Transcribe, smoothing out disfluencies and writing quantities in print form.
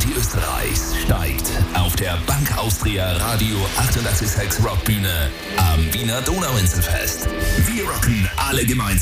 Party Österreichs steigt auf der Bank Austria Radio 886 Rockbühne am Wiener Donauinselfest. Wir rocken alle gemeinsam.